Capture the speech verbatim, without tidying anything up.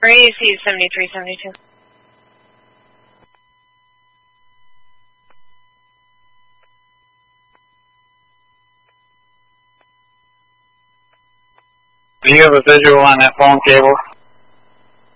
A C seventy-three seventy-two. Do you have a visual on that phone cable?